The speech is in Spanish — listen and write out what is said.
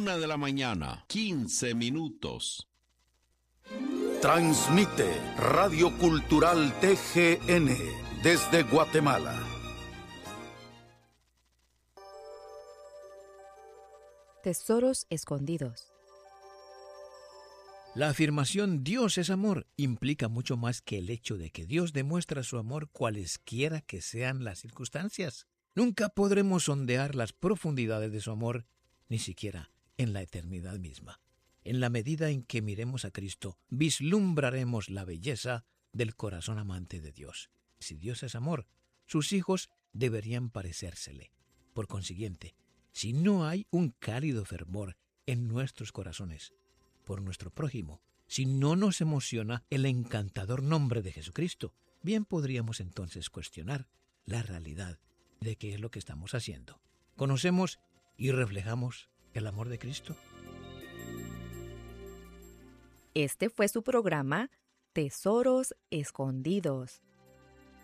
1:15 Transmite Radio Cultural TGN desde Guatemala. Tesoros escondidos. La afirmación Dios es amor implica mucho más que el hecho de que Dios demuestra su amor cualesquiera que sean las circunstancias. Nunca podremos sondear las profundidades de su amor, ni siquiera en la eternidad misma. En la medida en que miremos a Cristo, vislumbraremos la belleza del corazón amante de Dios. Si Dios es amor, sus hijos deberían parecérsele. Por consiguiente, si no hay un cálido fervor en nuestros corazones por nuestro prójimo, si no nos emociona el encantador nombre de Jesucristo, bien podríamos entonces cuestionar la realidad de qué es lo que estamos haciendo. ¿Conocemos y reflejamos el amor de Cristo? Este fue su programa Tesoros Escondidos.